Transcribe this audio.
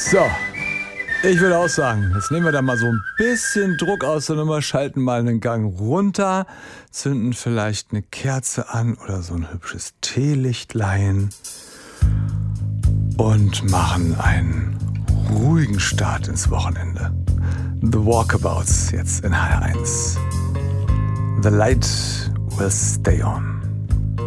So, ich würde auch sagen, jetzt nehmen wir da mal so ein bisschen Druck aus der Nummer, schalten mal einen Gang runter, zünden vielleicht eine Kerze an oder so ein hübsches Teelichtlein und machen einen ruhigen Start ins Wochenende. The Walkabouts jetzt in HR1. The light will stay on.